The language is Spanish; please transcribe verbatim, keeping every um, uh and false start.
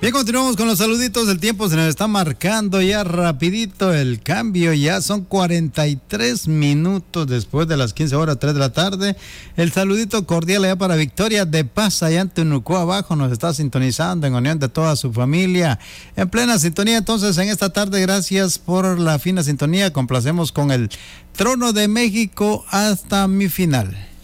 Bien, continuamos con los saluditos. El tiempo se nos está marcando ya rapidito el cambio. Ya son cuarenta y tres minutos después de las quince horas, tres de la tarde. El saludito cordial allá para Victoria de Paz, allá en Temuco abajo. Nos está sintonizando en unión de toda su familia. En plena sintonía, entonces, en esta tarde, gracias por la fina sintonía. Complacemos con el Trono de México hasta mi final.